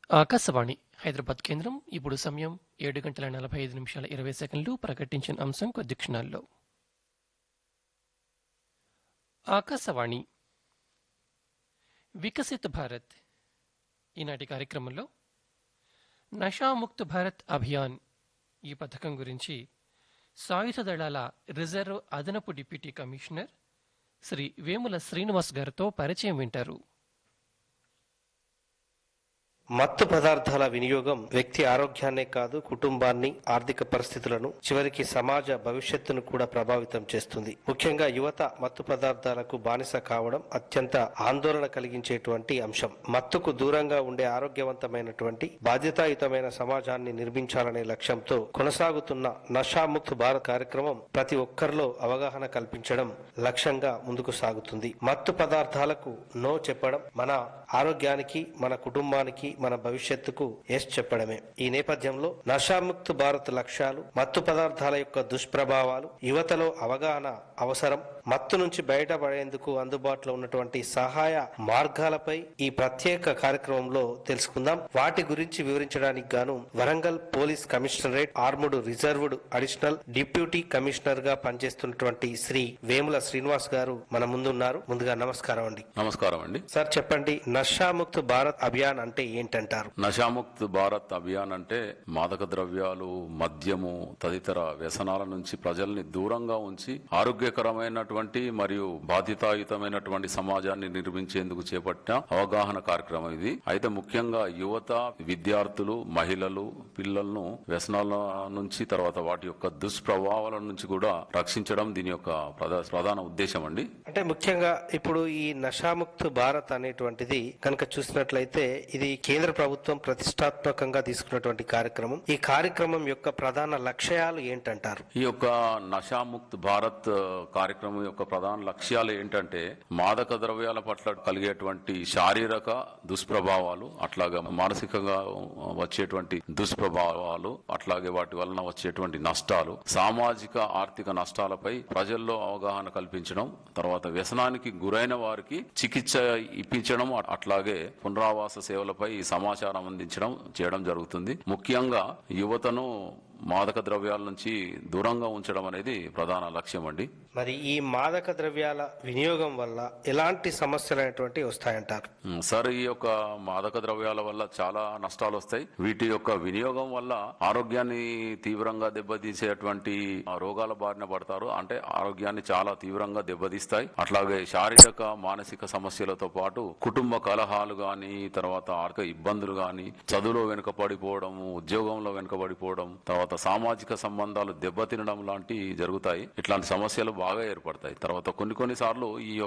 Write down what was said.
ఆకాశవాణి హైదరాబాద్ కేంద్రం. ఇప్పుడు సమయం 7:45 ప్రకటించిన అంశం కొద్ది క్షణాల్లో. ఆకాశవాణి వికసిత్ భారత్ ఈనాటి కార్యక్రమంలో నషాముక్త్ భారత్ అభియాన్ ఈ పథకం గురించి సాయుధ దళాల రిజర్వ్ అదనపు డిప్యూటీ కమిషనర్ శ్రీ వేముల శ్రీనివాస్ గారితో పరిచయం వింటారు. మత్తు పదార్థాల వినియోగం వ్యక్తి ఆరోగ్యాన్నే కాదు, కుటుంబాన్ని, ఆర్థిక పరిస్థితులను, చివరికి సమాజ భవిష్యత్తును కూడా ప్రభావితం చేస్తుంది. ముఖ్యంగా యువత మత్తు పదార్థాలకు బానిస కావడం అత్యంత ఆందోళన కలిగించేటువంటి అంశం. మత్తుకు దూరంగా ఉండే ఆరోగ్యవంతమైనటువంటి బాధ్యతాయుతమైన సమాజాన్ని నిర్మించాలనే లక్ష్యంతో కొనసాగుతున్న నషాముక్త్ భారత్ కార్యక్రమం ప్రతి ఒక్కరిలో అవగాహన కల్పించడం లక్ష్యంగా ముందుకు సాగుతుంది. మత్తు పదార్థాలకు నో చెప్పడం మన ఆరోగ్యానికి, మన కుటుంబానికి, మన భవిష్యత్తుకు ఎస్ చెప్పడమే. ఈ నేపథ్యంలో నషాముక్త్ భారత్ లక్ష్యాలు, మత్తు పదార్థాల యొక్క దుష్ప్రభావాలు, యువతలో అవగాహన అవసరం, మత్తు నుంచి బయటపడేందుకు అందుబాటులో ఉన్నటువంటి సహాయ మార్గాలపై ఈ ప్రత్యేక కార్యక్రమంలో తెలుసుకుందాం. వాటి గురించి వివరించడానికి గాను Warangal police commissionerate armed reserved additional deputy commissioner గా పనిచేస్తున్నటువంటి శ్రీ వేముల శ్రీనివాస్ గారు మన ముందున్నారు. ముందుగా నమస్కారం అండి. నమస్కారం అండి. సార్ చెప్పండి, నషాముక్త్ భారత్ అభియాన్ అంటే ఏంటంటారు? నషాముక్త్ భారత్ అభియాన్ అంటే మాదక ద్రవ్యాలు, మద్యము తదితర వ్యసనాల నుంచి ప్రజల్ని దూరంగా ఉంచి ఆరోగ్యకరమైనటువంటి మరియు బాధ్యతాయుతమైనటువంటి సమాజాన్ని నిర్మించేందుకు చేపట్టిన అవగాహన కార్యక్రమం ఇది. అయితే ముఖ్యంగా యువత, విద్యార్థులు, మహిళలు, పిల్లలను వ్యసనాల నుంచి, తర్వాత వాటి యొక్క దుష్ప్రభావాల నుంచి కూడా రక్షించడం దీని యొక్క ప్రధాన ఉద్దేశం అండి. అంటే ముఖ్యంగా ఇప్పుడు ఈ నషాముక్త్ భారత్ అనేటువంటిది కనుక చూసినట్లయితే ఇది కేంద్ర ప్రభుత్వం ప్రతిష్టాత్మకంగా తీసుకున్నటువంటి కార్యక్రమం. ఈ కార్యక్రమం యొక్క ప్రధాన లక్ష్యాలు ఏంటంటారు? ఈ యొక్క నషాముక్త్ భారత్ కార్యక్రమం యొక్క ప్రధాన లక్ష్యాలు ఏంటంటే మాదక ద్రవ్యాల పట్ల కలిగేటువంటి శారీరక దుష్ప్రభావాలు, అట్లాగే మానసికంగా వచ్చేటువంటి దుష్ప్రభావాలు, అట్లాగే వాటి వలన వచ్చేటువంటి నష్టాలు, సామాజిక ఆర్థిక నష్టాలపై ప్రజల్లో అవగాహన కల్పించడం, తర్వాత వ్యసనానికి గురైన వారికి చికిత్స ఇప్పించడం, అట్లాగే పునరావాస సేవలపై సమాచారం అందించడం చేయడం జరుగుతుంది. ముఖ్యంగా యువతను మాదక ద్రవ్యాల నుంచి దూరంగా ఉంచడం అనేది ప్రధాన లక్ష్యం అండి. మరి ఈ మాదక ద్రవ్యాల వినియోగం వల్ల ఎలాంటి సమస్యలు అనేటువంటి వస్తాయంటారు? సార్, ఈ యొక్క మాదక ద్రవ్యాల వల్ల చాలా నష్టాలు వస్తాయి. వీటి యొక్క వినియోగం వల్ల ఆరోగ్యాన్ని తీవ్రంగా దెబ్బతీసేటువంటి రోగాల బారిన పడతారు. అంటే ఆరోగ్యాన్ని చాలా తీవ్రంగా దెబ్బతీస్తాయి. అట్లాగే శారీరక, మానసిక సమస్యలతో పాటు కుటుంబ కలహాలు గాని, తర్వాత ఆర్థిక ఇబ్బందులు గాని, చదువులో వెనుకబడిపోవడం, ఉద్యోగంలో వెనుకబడిపోవడం, తర్వాత సామాజిక సంబంధాలు దెబ్బతినడం లాంటివి జరుగుతాయి. ఇట్లాంటి సమస్యలు బాగా ఏర్పడతాయి. తర్వాత కొన్ని సార్లు ఈ